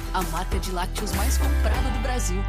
a marca de lácteos mais comprada do Brasil.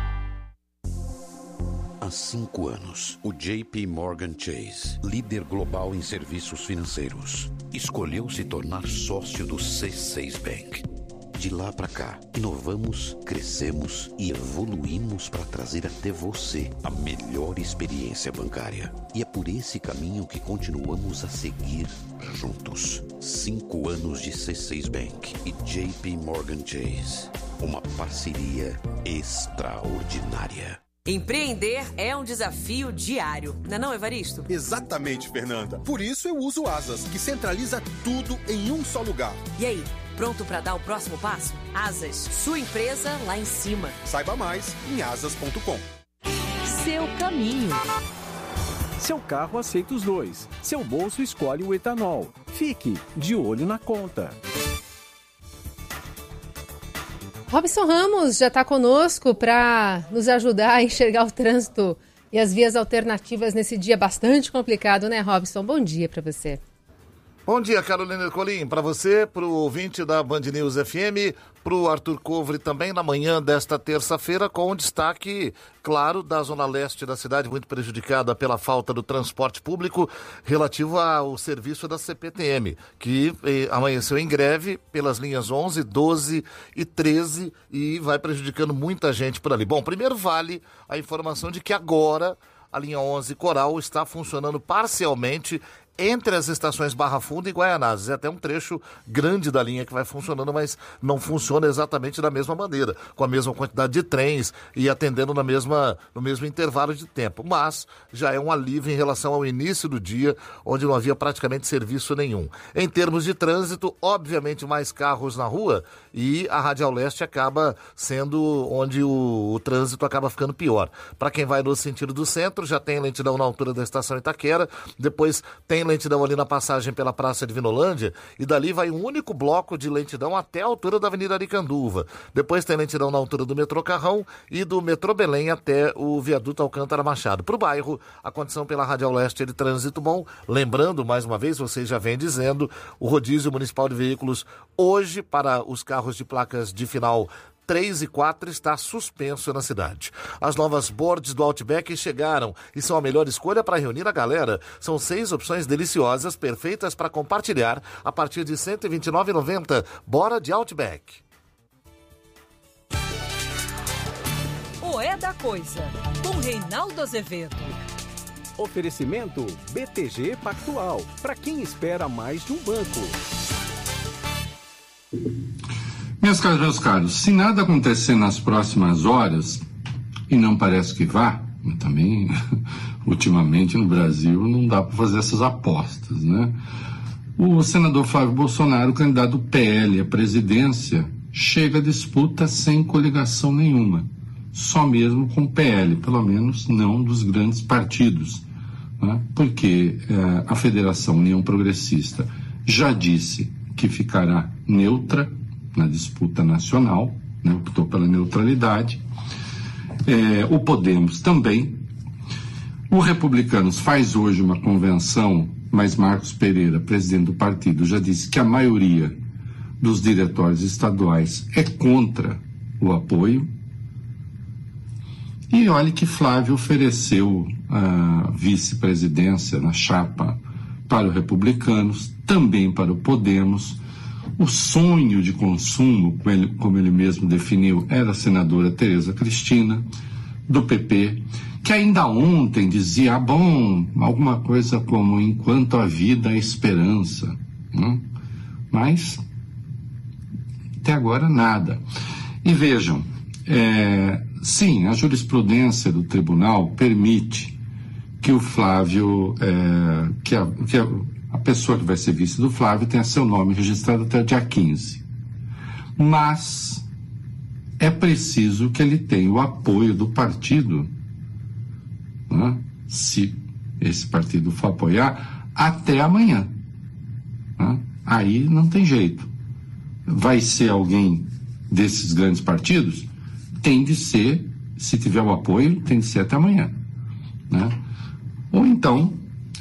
Há 5 anos, o JP Morgan Chase, líder global em serviços financeiros, escolheu se tornar sócio do C6 Bank. De lá para cá, inovamos, crescemos e evoluímos para trazer até você a melhor experiência bancária. E é por esse caminho que continuamos a seguir juntos. 5 anos de C6 Bank e JP Morgan Chase. Uma parceria extraordinária. Empreender é um desafio diário, não é, Evaristo? Exatamente, Fernanda. Por isso eu uso o Asas, que centraliza tudo em um só lugar. E aí, pronto para dar o próximo passo? Asas, sua empresa lá em cima. Saiba mais em asas.com. Seu caminho. Seu carro aceita os dois. Seu bolso escolhe o etanol. Fique de olho na conta. Robson Ramos já está conosco para nos ajudar a enxergar o trânsito e as vias alternativas nesse dia bastante complicado, né, Robson? Bom dia para você. Bom dia, Carolina Ercolim, para você, para o ouvinte da Band News FM, para o Arthur Covre também na manhã desta terça-feira, com destaque, claro, da zona leste da cidade, muito prejudicada pela falta do transporte público relativo ao serviço da CPTM, que amanheceu em greve pelas linhas 11, 12 e 13 e vai prejudicando muita gente por ali. Bom, primeiro vale a informação de que agora a linha 11 Coral está funcionando parcialmente entre as estações Barra Funda e Guaianazes. É até um trecho grande da linha que vai funcionando, mas não funciona exatamente da mesma maneira, com a mesma quantidade de trens e atendendo no mesmo intervalo de tempo. Mas já é um alívio em relação ao início do dia, onde não havia praticamente serviço nenhum. Em termos de trânsito, obviamente mais carros na rua e a Radial Leste acaba sendo onde o trânsito acaba ficando pior. Para quem vai no sentido do centro, já tem lentidão na altura da estação Itaquera, depois tem lentidão ali na passagem pela Praça de Vinolândia e dali vai um único bloco de lentidão até a altura da Avenida Aricanduva. Depois tem lentidão na altura do metrô Carrão e do metrô Belém até o viaduto Alcântara Machado. Para o bairro, a condição pela Radial Leste é de trânsito bom. Lembrando, mais uma vez, vocês já vêm dizendo, o rodízio municipal de veículos hoje para os carros de placas de final 3 e 4 está suspenso na cidade. As novas boards do Outback chegaram e são a melhor escolha para reunir a galera. São 6 opções deliciosas, perfeitas para compartilhar a partir de R$ 129,90. Bora de Outback. O É da Coisa, com Reinaldo Azevedo. Oferecimento BTG Pactual, para quem espera mais de um banco. Meus caros, se nada acontecer nas próximas horas, e não parece que vá, mas também, ultimamente no Brasil, não dá para fazer essas apostas, né? O senador Flávio Bolsonaro, candidato do PL à presidência, chega à disputa sem coligação nenhuma, só mesmo com o PL, pelo menos não dos grandes partidos, né? Porque a Federação União Progressista já disse que ficará neutra na disputa nacional, né, optou pela neutralidade. O Podemos também. O Republicanos faz hoje uma convenção, mas Marcos Pereira, presidente do partido, já disse que a maioria dos diretórios estaduais é contra o apoio. E olhe que Flávio ofereceu a vice-presidência na chapa para os Republicanos, também para o Podemos. O sonho de consumo, como ele mesmo definiu, era a senadora Tereza Cristina, do PP, que ainda ontem dizia, alguma coisa como enquanto a vida há esperança. Né? Mas, até agora, nada. E vejam, sim, a jurisprudência do tribunal permite que o Flávio, a pessoa que vai ser vice do Flávio tenha seu nome registrado até o dia 15. Mas é preciso que ele tenha o apoio do partido, né? Se esse partido for apoiar, até amanhã. Né? Aí não tem jeito. Vai ser alguém desses grandes partidos? Tem de ser, se tiver o apoio, tem de ser até amanhã. Né? Ou então,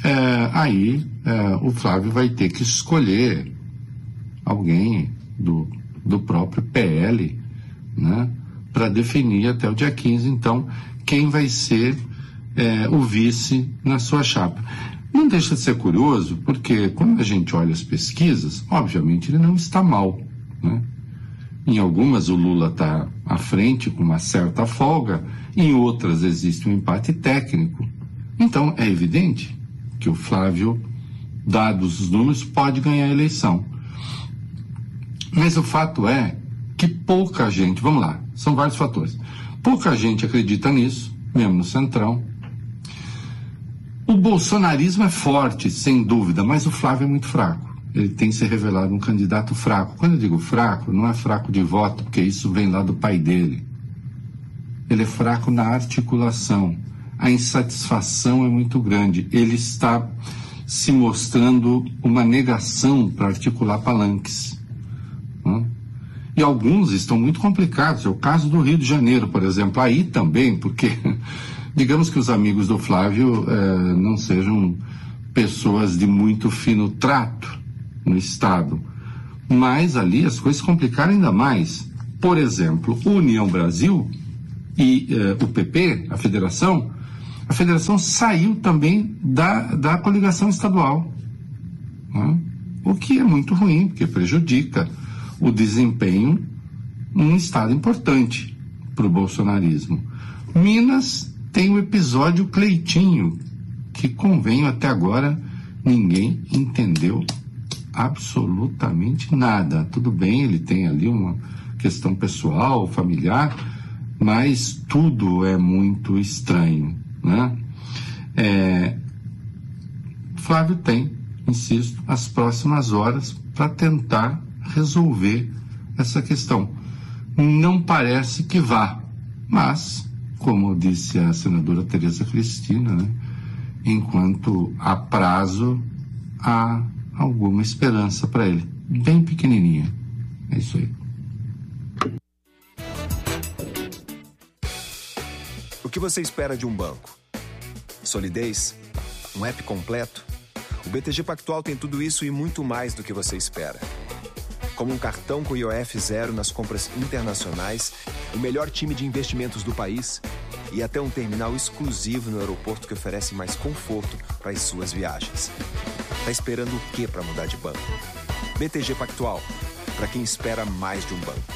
o Flávio vai ter que escolher alguém do próprio PL né, para definir até o dia 15, então, quem vai ser o vice na sua chapa. Não deixa de ser curioso, porque quando a gente olha as pesquisas, obviamente ele não está mal, né? Em algumas o Lula está à frente com uma certa folga, em outras existe um empate técnico. Então é evidente que o Flávio, dados os números, pode ganhar a eleição. Mas o fato é que pouca gente, vamos lá, são vários fatores, pouca gente acredita nisso, mesmo no Centrão. O bolsonarismo é forte, sem dúvida, mas o Flávio é muito fraco. Ele tem se revelado um candidato fraco. Quando eu digo fraco, não é fraco de voto, porque isso vem lá do pai dele. Ele é fraco na articulação. A insatisfação é muito grande. Ele está se mostrando uma negação para articular palanques. E alguns estão muito complicados. É o caso do Rio de Janeiro, por exemplo. Aí também, porque digamos que os amigos do Flávio não sejam pessoas de muito fino trato no Estado. Mas ali as coisas complicaram ainda mais. Por exemplo, União Brasil e o PP, a federação saiu também da coligação estadual. O que é muito ruim, porque prejudica o desempenho num estado importante para o bolsonarismo. Minas tem o episódio Cleitinho, que convenho até agora ninguém entendeu absolutamente nada. Tudo bem, ele tem ali uma questão pessoal, familiar, mas tudo é muito estranho, né? Flávio tem, insisto, as próximas horas para tentar resolver essa questão. Não parece que vá, mas, como disse a senadora Tereza Cristina, né, enquanto há prazo, há alguma esperança para ele. Bem pequenininha. É isso aí. O que você espera de um banco? Solidez? Um app completo? O BTG Pactual tem tudo isso e muito mais do que você espera. Como um cartão com IOF zero nas compras internacionais, o melhor time de investimentos do país e até um terminal exclusivo no aeroporto que oferece mais conforto para as suas viagens. Tá esperando o quê para mudar de banco? BTG Pactual, para quem espera mais de um banco.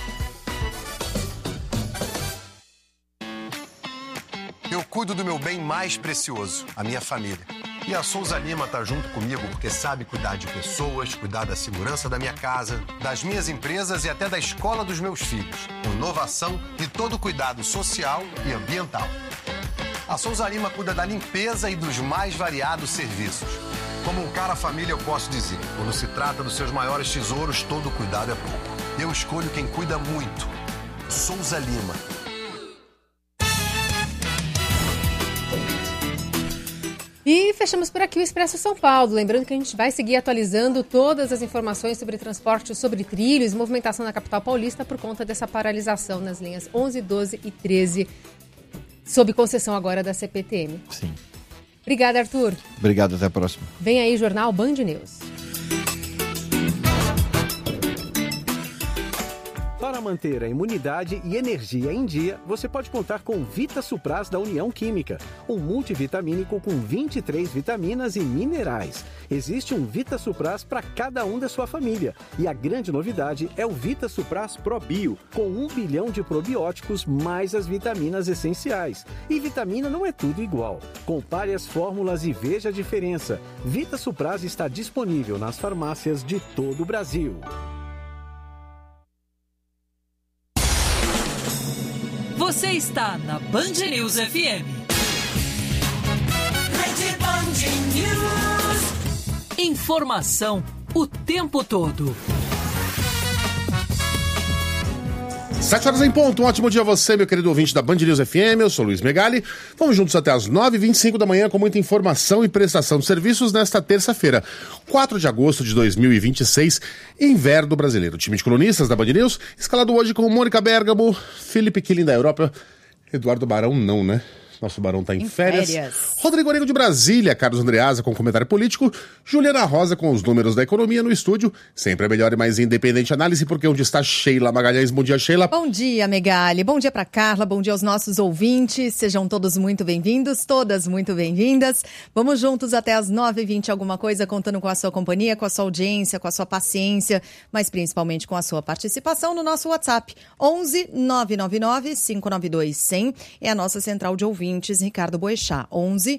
Eu cuido do meu bem mais precioso, a minha família. E a Souza Lima tá junto comigo porque sabe cuidar de pessoas, cuidar da segurança da minha casa, das minhas empresas e até da escola dos meus filhos. Inovação e todo cuidado social e ambiental. A Souza Lima cuida da limpeza e dos mais variados serviços. Como um cara família, eu posso dizer, quando se trata dos seus maiores tesouros, todo cuidado é pouco. Eu escolho quem cuida muito. Souza Lima. E fechamos por aqui o Expresso São Paulo. Lembrando que a gente vai seguir atualizando todas as informações sobre transporte, sobre trilhos, movimentação na capital paulista por conta dessa paralisação nas linhas 11, 12 e 13, sob concessão agora da CPTM. Sim. Obrigada, Arthur. Obrigado, até a próxima. Vem aí, Jornal Band News. Para manter a imunidade e energia em dia, você pode contar com Vita Supras da União Química, um multivitamínico com 23 vitaminas e minerais. Existe um Vita Supras para cada um da sua família. E a grande novidade é o Vita Supras Pro Bio, com 1 bilhão de probióticos mais as vitaminas essenciais. E vitamina não é tudo igual. Compare as fórmulas e veja a diferença. Vita Supras está disponível nas farmácias de todo o Brasil. Você está na Band News FM. Rede Band News. Informação o tempo todo. 7 horas em ponto, um ótimo dia a você, meu querido ouvinte da Band News FM, eu sou Luiz Megali. Vamos juntos até as 9h25 da manhã com muita informação e prestação de serviços nesta terça-feira, 4 de agosto de 2026, inverno brasileiro. O time de colunistas da Band News, escalado hoje com Mônica Bergamo, Felipe Killing da Europa, Eduardo Barão não, né? Nosso Barão está em férias. Rodrigo Orego de Brasília, Carlos Andreasa com comentário político, Juliana Rosa com os números da economia no estúdio. Sempre a melhor e mais independente análise, porque onde está Sheila Magalhães. Bom dia, Sheila. Bom dia, Megali. Bom dia para Carla, bom dia aos nossos ouvintes. Sejam todos muito bem-vindos, todas muito bem-vindas. Vamos juntos até as 9h20 alguma coisa, contando com a sua companhia, com a sua audiência, com a sua paciência, mas principalmente com a sua participação no nosso WhatsApp. 11 999 592 100 é a nossa central de ouvintes, Ricardo Boechat. 11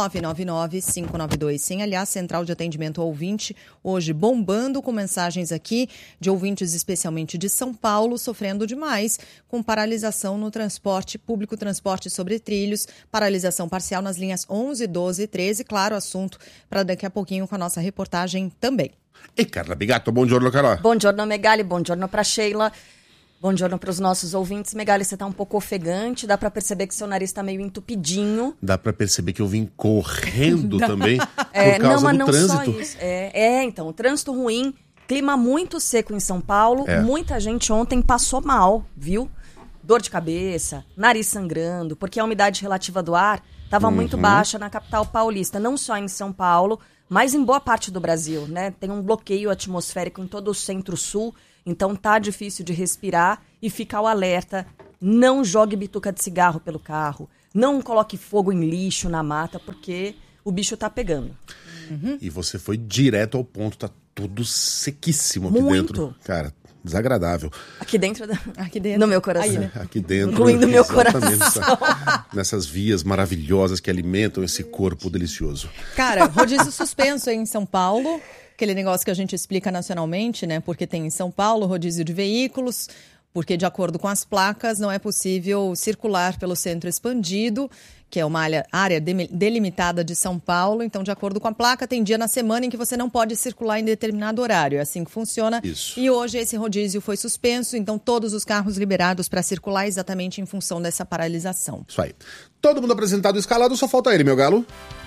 999 592 100. Aliás, central de atendimento ao ouvinte, hoje bombando com mensagens aqui de ouvintes especialmente de São Paulo, sofrendo demais com paralisação no transporte público, transporte sobre trilhos, paralisação parcial nas linhas 11, 12 e 13. Claro, assunto para daqui a pouquinho com a nossa reportagem também. E Carla Bigato, bom giorno, Carla. Bom giorno, Megali, bom giorno para Sheila. Bom dia para os nossos ouvintes. Megali, você está um pouco ofegante, dá para perceber que seu nariz está meio entupidinho. Dá para perceber que eu vim correndo também por causa do trânsito. Só isso. Então, o trânsito ruim, clima muito seco em São Paulo, muita gente ontem passou mal, viu? Dor de cabeça, nariz sangrando, porque a umidade relativa do ar estava muito baixa na capital paulista, não só em São Paulo, mas em boa parte do Brasil, né? Tem um bloqueio atmosférico em todo o centro-sul, então tá difícil de respirar e fica o alerta. Não jogue bituca de cigarro pelo carro, não coloque fogo em lixo na mata, porque o bicho tá pegando. E você foi direto ao ponto, tá tudo sequíssimo aqui dentro. Cara, desagradável. Aqui dentro, no meu coração. Aí, né? Aqui dentro. Incluindo meu coração. Nessas vias maravilhosas que alimentam esse corpo delicioso. Cara, rodízio suspenso em São Paulo. Aquele negócio que a gente explica nacionalmente, né? Porque tem em São Paulo rodízio de veículos, porque de acordo com as placas não é possível circular pelo centro expandido, que é uma área delimitada de São Paulo. Então, de acordo com a placa, tem dia na semana em que você não pode circular em determinado horário. É assim que funciona. Isso. E hoje esse rodízio foi suspenso, então todos os carros liberados para circular exatamente em função dessa paralisação. Isso aí. Todo mundo apresentado e escalado, só falta ele, meu galo.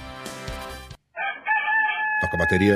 Toca a bateria.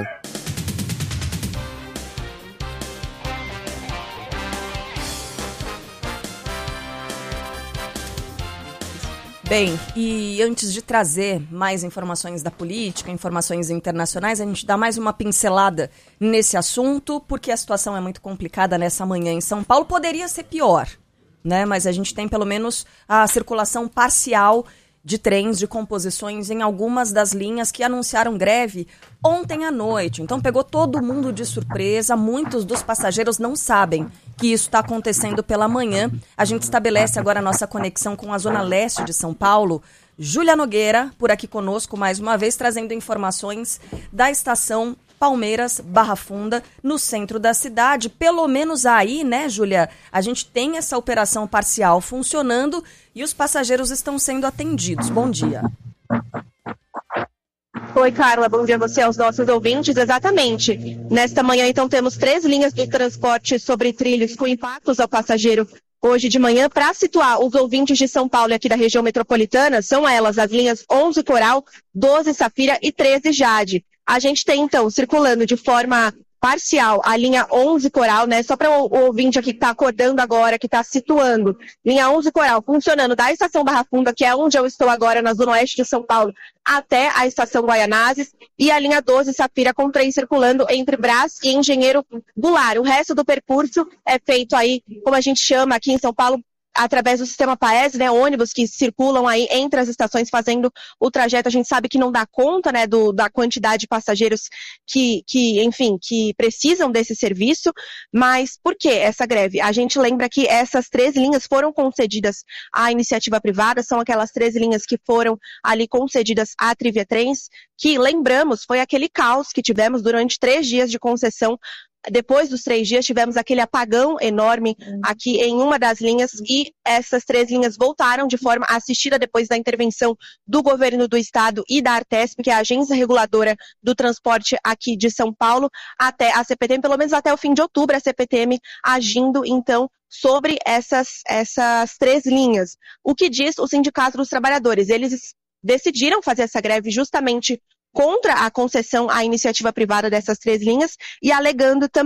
Bem, e antes de trazer mais informações da política, informações internacionais, a gente dá mais uma pincelada nesse assunto, porque a situação é muito complicada nessa manhã em São Paulo. Poderia ser pior, né? Mas a gente tem pelo menos a circulação parcial de trens, de composições em algumas das linhas que anunciaram greve ontem à noite. Então pegou todo mundo de surpresa, muitos dos passageiros não sabem que isso está acontecendo pela manhã. A gente estabelece agora a nossa conexão com a Zona Leste de São Paulo. Júlia Nogueira, por aqui conosco mais uma vez, trazendo informações da estação Palmeiras, Barra Funda, no centro da cidade. Pelo menos aí, né, Júlia, a gente tem essa operação parcial funcionando e os passageiros estão sendo atendidos. Bom dia. Oi, Carla, bom dia a você, aos nossos ouvintes. Exatamente. Nesta manhã, então, temos 3 linhas de transporte sobre trilhos com impactos ao passageiro hoje de manhã. Para situar os ouvintes de São Paulo e aqui da região metropolitana, são elas as linhas 11 Coral, 12 Safira e 13 Jade. A gente tem, então, circulando de forma parcial a linha 11 Coral, né? Só para o ouvinte aqui que está acordando agora, que está situando. Linha 11 Coral funcionando da estação Barra Funda, que é onde eu estou agora, na zona oeste de São Paulo, até a estação Guaianazes. E a linha 12 Safira com trem circulando entre Brás e Engenheiro Goulart. O resto do percurso é feito aí, como a gente chama aqui em São Paulo, através do sistema Paes, né, ônibus que circulam aí entre as estações fazendo o trajeto. A gente sabe que não dá conta, né, da quantidade de passageiros que precisam desse serviço, mas por que essa greve? A gente lembra que essas 3 linhas foram concedidas à iniciativa privada, são aquelas 3 linhas que foram ali concedidas à Trivia Trens, que, lembramos, foi aquele caos que tivemos durante 3 dias de concessão. Depois dos 3 dias, tivemos aquele apagão enorme aqui em uma das linhas e essas 3 linhas voltaram de forma assistida depois da intervenção do governo do estado e da Artesp, que é a agência reguladora do transporte aqui de São Paulo, até a CPTM, pelo menos até o fim de outubro, a CPTM agindo, então, sobre essas 3 linhas. O que diz o Sindicato dos Trabalhadores? Eles decidiram fazer essa greve justamente contra a concessão à iniciativa privada dessas 3 linhas e alegando também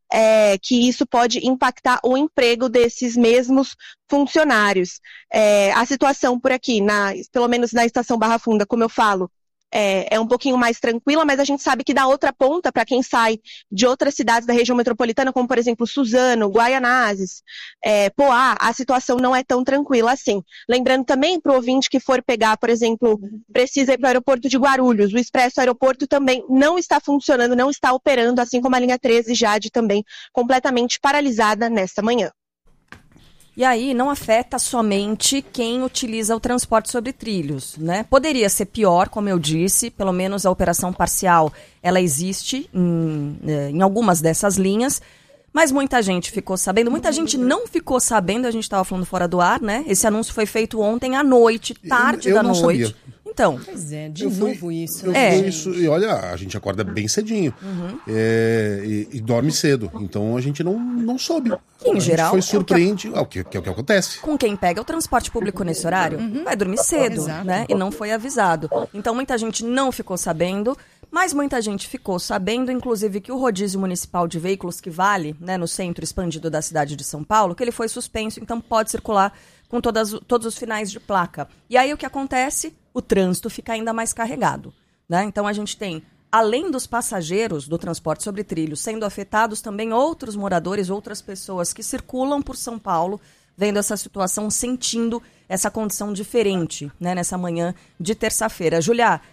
que isso pode impactar o emprego desses mesmos funcionários. A situação por aqui, pelo menos na estação Barra Funda, como eu falo, é um pouquinho mais tranquila, mas a gente sabe que da outra ponta, para quem sai de outras cidades da região metropolitana, como por exemplo Suzano, Guaianazes, Poá, a situação não é tão tranquila assim. Lembrando também para o ouvinte que for pegar, por exemplo, precisa ir para o aeroporto de Guarulhos, o Expresso Aeroporto também não está funcionando, não está operando, assim como a linha 13 Jade também completamente paralisada nesta manhã. E aí não afeta somente quem utiliza o transporte sobre trilhos, né? Poderia ser pior, como eu disse, pelo menos a operação parcial, ela existe em algumas dessas linhas, mas muita gente ficou sabendo, muita gente não ficou sabendo, a gente estava falando fora do ar, né? Esse anúncio foi feito ontem à noite, tarde da noite. Sabia. Então. Pois é, de novo isso. Isso, e olha, a gente acorda bem cedinho e dorme cedo, então a gente não soube. Em geral, foi surpreende, o que acontece. Com quem pega o transporte público nesse horário, vai dormir cedo, né? E não foi avisado. Então muita gente não ficou sabendo, mas muita gente ficou sabendo, inclusive que o rodízio municipal de veículos que vale, né, no centro expandido da cidade de São Paulo, que ele foi suspenso, então pode circular com todos os finais de placa. E aí o que acontece? O trânsito fica ainda mais carregado, né? Então a gente tem, além dos passageiros do transporte sobre trilhos sendo afetados, também outros moradores, outras pessoas que circulam por São Paulo, vendo essa situação, sentindo essa condição diferente, né, nessa manhã de terça-feira. Júlia,